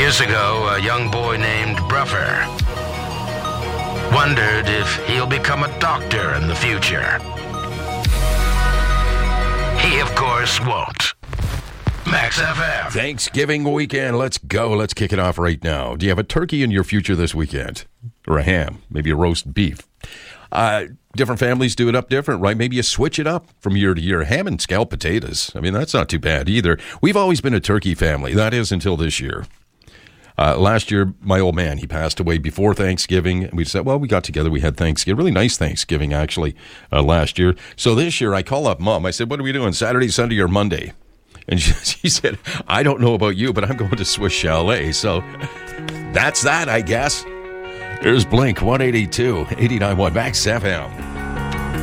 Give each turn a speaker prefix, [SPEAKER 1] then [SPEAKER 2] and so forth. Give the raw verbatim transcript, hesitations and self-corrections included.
[SPEAKER 1] Years ago, a young boy named Bruffer wondered if he'll become a doctor in the future. He, of course, won't. Max F M.
[SPEAKER 2] Thanksgiving weekend. Let's go. Let's kick it off right now. Do you have a turkey in your future this weekend? Or a ham? Maybe a roast beef? Uh, different families do it up different, right? Maybe you switch it up from year to year. Ham and scalloped potatoes. I mean, that's not too bad either. We've always been a turkey family. That is until this year. Uh, last year, my old man, he passed away before Thanksgiving. And we said, well, we got together. We had Thanksgiving, really nice Thanksgiving, actually, uh, last year. So this year, I call up Mom. I said, what are we doing, Saturday, Sunday, or Monday? And she, she said, I don't know about you, but I'm going to Swiss Chalet. So that's that, I guess. There's Blink, one eighty-two, eighty-nine point one, Max F M.